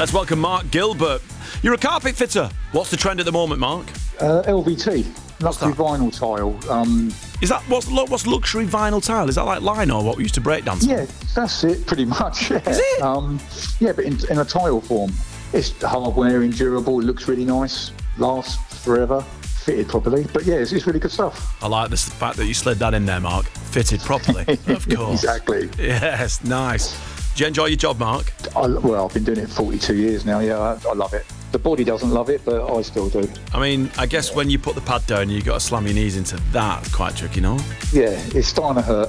Let's welcome Mark Gilbert. You're a carpet fitter. What's the trend at the moment, Mark? LVT, luxury vinyl tile. Is that what's luxury vinyl tile? Is that like lino, what we used to break dance? Yeah, that's it, pretty much. Yeah. Is it? Yeah, but in a tile form. It's hard wearing, durable. It looks really nice. Lasts forever. Fitted properly. But yeah, it's really good stuff. I like this fact that you slid that in there, Mark. Fitted properly, of course. Exactly. Yes, nice. Do you enjoy your job, Mark? I've been doing it 42 years now. Yeah, I love it. The body doesn't love it, but I still do. I mean, I guess when you put the pad down, you've got to slam your knees into that. It's quite tricky, no? Yeah, it's starting to hurt.